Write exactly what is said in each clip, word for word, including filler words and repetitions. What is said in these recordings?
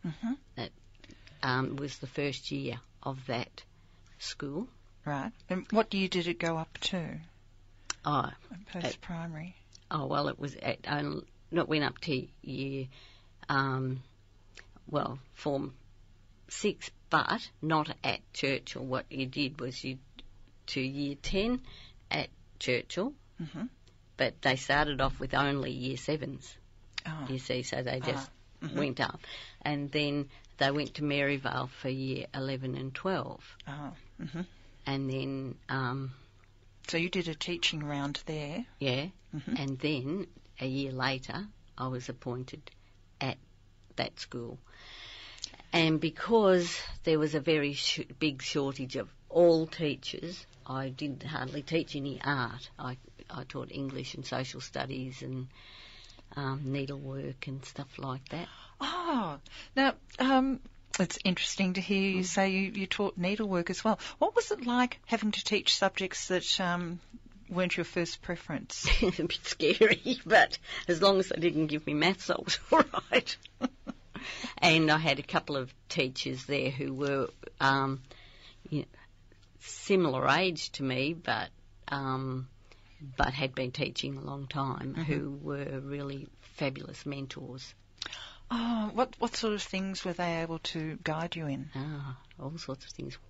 Mm-hmm. That um, was the first year of that school. Right. And what year did it go up to? Oh, post-primary. Oh, well, it was at, um, it went up to year, um, well, form six, but not at Churchill. What you did was you to year ten at Churchill, mm-hmm. but they started off with only year sevens, oh. you see, so they just ah. mm-hmm. went up. And then they went to Maryvale for year eleven and twelve. Oh. Mm-hmm. And then... Um, so you did a teaching round there? Yeah, mm-hmm. and then a year later I was appointed at that school. And because there was a very sh- big shortage of all teachers, I didn't hardly teach any art. I, I taught English and social studies and um, needlework and stuff like that. Oh, now um, it's interesting to hear you say you, you taught needlework as well. What was it like having to teach subjects that um, weren't your first preference? A bit scary, but as long as they didn't give me maths, I was all right. And I had a couple of teachers there who were um, you know, similar age to me, but um, but had been teaching a long time, mm-hmm. who were really fabulous mentors. Oh, what what sort of things were they able to guide you in? Ah, all sorts of things.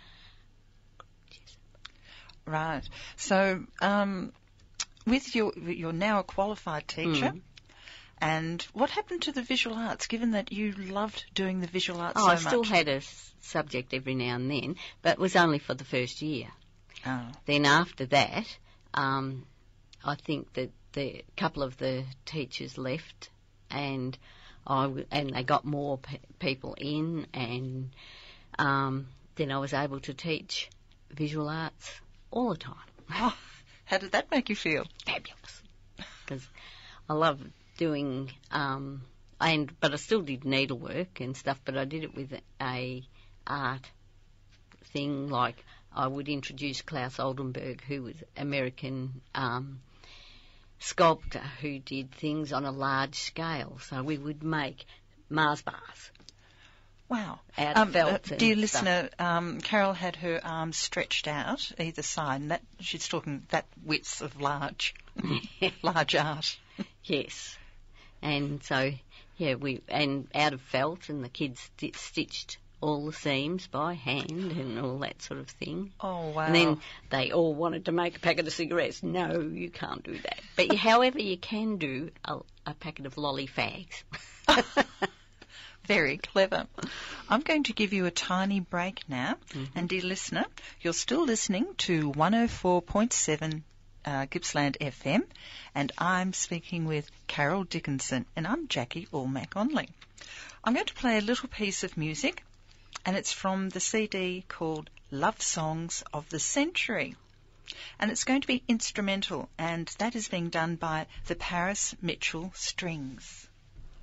Right. So, um, with your you're now a qualified teacher. Mm. And what happened to the visual arts, given that you loved doing the visual arts oh, so much? I still had a s- subject every now and then, but it was only for the first year. Oh. Then after that, um, I think that the couple of the teachers left, and I w- and they got more pe- people in, and um, then I was able to teach visual arts all the time. Oh, how did that make you feel? Fabulous, because I love doing, um, and but I still did needlework and stuff, but I did it with a art thing. Like I would introduce Klaus Oldenburg, who was American um, sculptor who did things on a large scale. So we would make Mars bars. Wow. Out um, of felt uh, dear and listener, um, Carol had her arms stretched out either side, and that she's talking that width of large, large art. Yes. And so, yeah, we and out of felt, and the kids st- stitched all the seams by hand and all that sort of thing. Oh, wow. And then they all wanted to make a packet of cigarettes. No, you can't do that. But however, you can do a, a packet of lolly fags. Very clever. I'm going to give you a tiny break now. Mm-hmm. And dear listener, you're still listening to one oh four point seven Uh, Gippsland F M, and I'm speaking with Carol Dickinson, and I'm Jackie Allmack-Onley. I'm going to play a little piece of music, and it's from the C D called Love Songs of the Century, and it's going to be instrumental, and that is being done by the Paris Mitchell Strings.